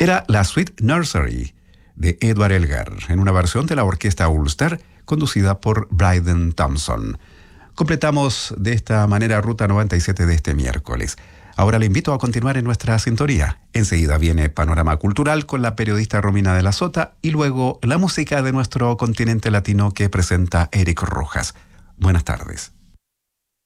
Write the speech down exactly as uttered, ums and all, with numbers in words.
Era la Sweet Nursery de Edward Elgar, en una versión de la orquesta Ulster, conducida por Bryden Thompson. Completamos de esta manera Ruta noventa y siete de este miércoles. Ahora le invito a continuar en nuestra sintonía. Enseguida viene Panorama Cultural con la periodista Romina de la Sota y luego la música de nuestro continente latino que presenta Eric Rojas. Buenas tardes.